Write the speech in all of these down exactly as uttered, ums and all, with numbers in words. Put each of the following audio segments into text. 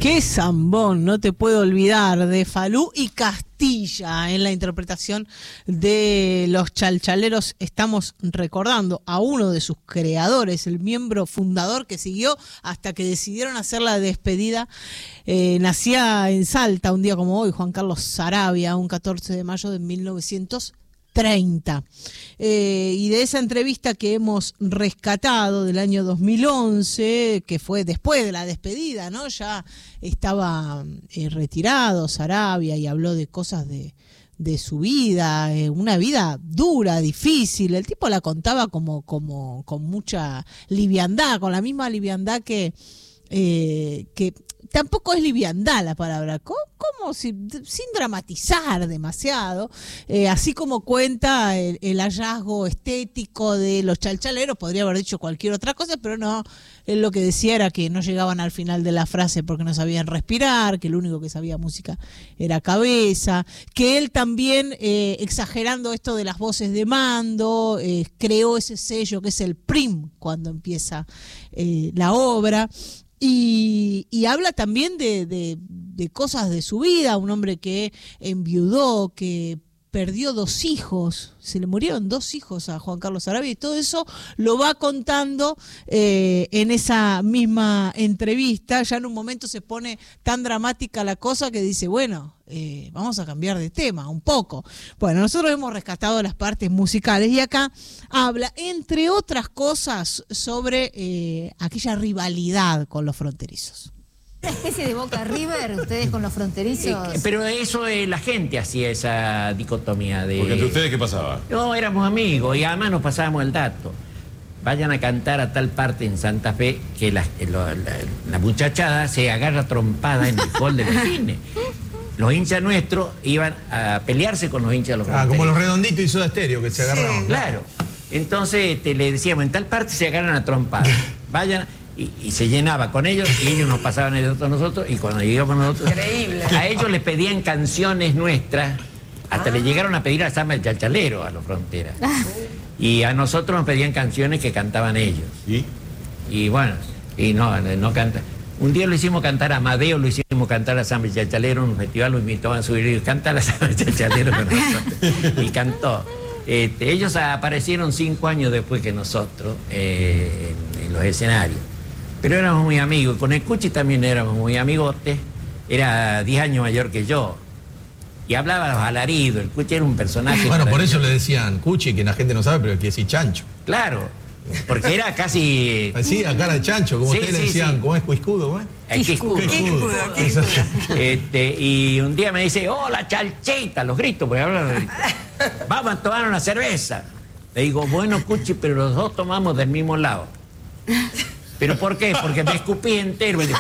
Qué zambón, no te puedo olvidar, de Falú y Castilla en la interpretación de Los Chalchaleros. Estamos recordando a uno de sus creadores, el miembro fundador que siguió hasta que decidieron hacer la despedida. Eh, nacía en Salta un día como hoy, Juan Carlos Saravia, un catorce de mayo de mil novecientos treinta. Eh, y de esa entrevista que hemos rescatado del año dos mil once, que fue después de la despedida, ¿no? Ya estaba eh, retirado Saravia y habló de cosas de, de su vida, eh, una vida dura, difícil. El tipo la contaba como, como con mucha liviandad, con la misma liviandad que, eh, que tampoco es liviandad la palabra, como, como si, sin dramatizar demasiado, eh, así como cuenta el, el hallazgo estético de Los Chalchaleros. Podría haber dicho cualquier otra cosa, pero no, él lo que decía era que no llegaban al final de la frase porque no sabían respirar, que el único que sabía música era Cabeza, que él también, eh, exagerando esto de las voces de mando, eh, creó ese sello que es el P R I M cuando empieza eh, la obra. Y, y habla también de, de, de cosas de su vida, un hombre que enviudó, que perdió dos hijos, se le murieron dos hijos a Juan Carlos Saravia, y todo eso lo va contando eh, en esa misma entrevista. Ya en un momento se pone tan dramática la cosa que dice, bueno, eh, vamos a cambiar de tema un poco. Bueno, nosotros hemos rescatado las partes musicales y acá habla, entre otras cosas, sobre eh, aquella rivalidad con los fronterizos. Una especie de Boca River, ustedes con los fronterizos. Eh, pero eso eh, la gente hacía esa dicotomía de... Porque entre ustedes, ¿qué pasaba? No, éramos amigos y además nos pasábamos el dato. Vayan a cantar a tal parte en Santa Fe que la, la, la, la muchachada se agarra trompada en el hall del cine. Los hinchas nuestros iban a pelearse con los hinchas de los fronterizos. Ah, como los redonditos y Soda Stereo que se agarraban. Sí, claro. Entonces te, le decíamos, en tal parte se agarran a trompadas. Vayan... Y, y se llenaba con ellos y ellos nos pasaban el dato a nosotros y cuando llegamos nosotros... Increíble. A ellos les pedían canciones nuestras, hasta ah. le llegaron a pedir a Samba el Chalchalero a los Fronteras. Y a nosotros nos pedían canciones que cantaban ellos. ¿Y? Y bueno, y no, no canta. Un día lo hicimos cantar a Amadeo, lo hicimos cantar a Samba el Chalchalero en un festival, lo invitaban a subir y canta a Samba el Chalchalero con nosotros. Y cantó. Este, ellos aparecieron cinco años después que nosotros eh, en, en los escenarios. Pero éramos muy amigos, con el Cuchi también éramos muy amigotes, era diez años mayor que yo, y hablaba a los alaridos, el Cuchi era un personaje... Bueno, por eso le decían Cuchi, que la gente no sabe, pero que decir chancho. Claro, porque era casi... Sí, a cara de chancho, como sí, ustedes sí, le decían, sí. ¿cómo es Cuiscudo? ¿Cómo es? El Quiscudo. Quiscudo, Quiscudo. Este, y un día me dice, hola Chalchita, los gritos, porque hablan los gritos. Vamos a tomar una cerveza. Le digo, bueno Cuchi, pero los dos tomamos del mismo lado. ¿Pero por qué? Porque me escupí entero. Y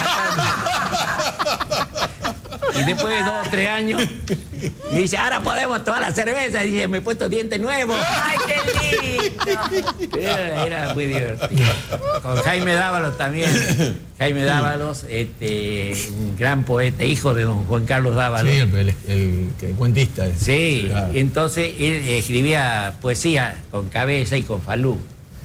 después de dos o tres años, me dice, ahora podemos tomar la cerveza. Y dice, me he puesto dientes nuevos. ¡Ay, qué lindo! Era, era muy divertido. Con Jaime Dávalos también. Jaime Dávalos, este, un gran poeta, hijo de don Juan Carlos Dávalos. Sí, el, el, el, el cuentista. Sí, claro. Entonces él escribía poesía con Cabeza y con Falú.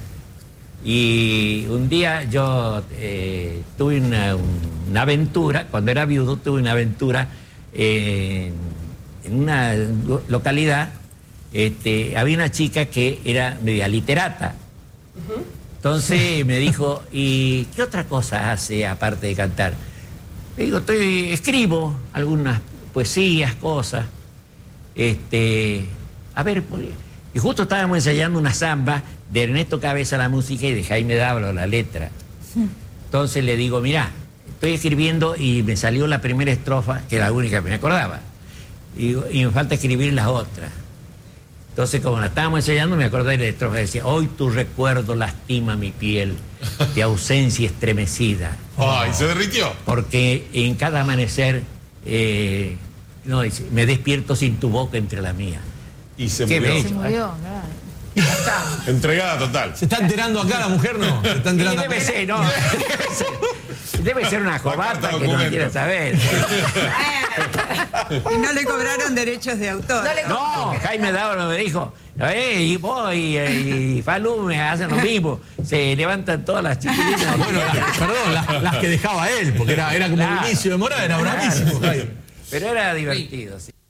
Y un día yo eh, tuve una, una aventura, cuando era viudo tuve una aventura eh, en una localidad, este, había una chica que era media literata. Uh-huh. Entonces me dijo, ¿y qué otra cosa hace aparte de cantar? Le digo, estoy, escribo algunas poesías, cosas. Este, a ver, y justo estábamos ensayando una samba de Ernesto Cabeza la música y de Jaime Dávalos la letra. Entonces le digo, mirá, estoy escribiendo y me salió la primera estrofa, que era la única que me acordaba. Y, y me falta escribir las otras. Entonces, como la estábamos ensayando, me acordé de la estrofa. Decía, hoy tu recuerdo lastima mi piel, de ausencia estremecida. ¡Ay, se derritió! Porque en cada amanecer, eh, no, dice, me despierto sin tu boca entre la mía. Y se Qué murió. bello, Se murió, Entregada total. ¿Se está enterando acá la mujer, no? ¿Se está enterando debe acá? ser, no. Debe ser una jovata que no quiere saber. Y no le cobraron derechos de autor. No le- No, Jaime Dávalos me dijo, eh, y vos y, y Falú me hacen lo mismo. Se levantan todas las chiquilinas. Bueno, las, perdón, las, las que dejaba él, porque era, era como Claro. Vinicio de Mora, era bravísimo. Pero era divertido, sí.